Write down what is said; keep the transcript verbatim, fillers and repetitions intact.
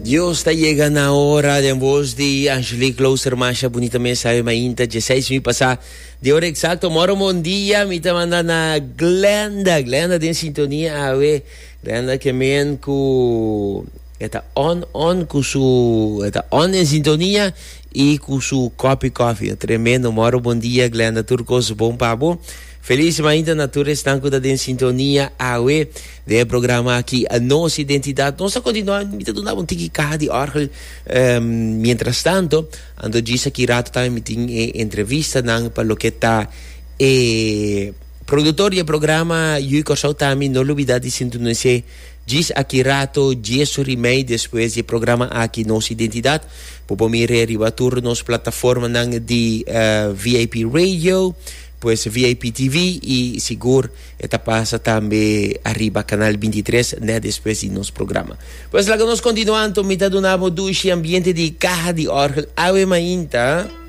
Dios está llegando ahora de voz de Angelique Closer, Masha, bonita mensaje, mainta, dezesseis mil pasar de hora exacto, moro bom dia, me está mandando a Glenda, Glenda tem sintonia, a ver, Glenda que men com, está on, on com su, está on em sintonia e com su copy coffee, tremendo, moro bom dia, Glenda, turcos, bom pabo. Feliz ainda natura estão em sintonia awe de programa aqui a nossa identidade. Nós continuamos me dando um tique de orgel. Um, mientras tanto, ando diz aqui rato também tem entrevista nang para lo que está e produtor do programa Yui Corsau também não novidade de sintonia. Diz aqui rato Jesus remei depois do programa aqui nossa identidade. Popo mire arriba turnos plataforma nang de uh, V I P Radio. Pues V I P T V e seguro esta passa também arriba canal vinte e três né depois de nosso programa. Pues lá que nós continuamos mitad do namo do ambiente de caja de orgel ave mainta.